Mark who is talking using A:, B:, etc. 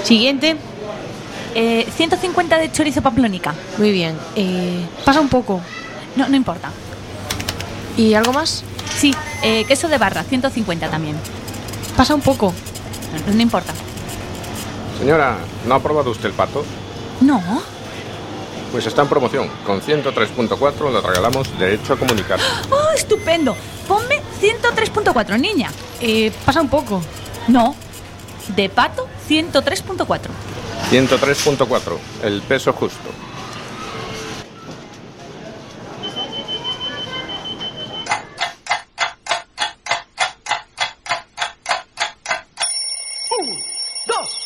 A: Siguiente.
B: 150 de chorizo pamplónica.
A: Muy bien. Pasa un poco.
B: No importa.
A: ¿Y algo más?
B: Sí, queso de barra, 150 también.
A: Pasa un poco.
B: No importa.
C: Señora, ¿no ha probado usted el pato?
B: No.
C: Pues está en promoción. Con 103.4 le regalamos derecho a comunicar.
B: ¡Oh, estupendo! Ponme 103.4, niña.
A: Pasa un poco.
B: No. De pato, 103.4.
C: 103.4, el peso justo.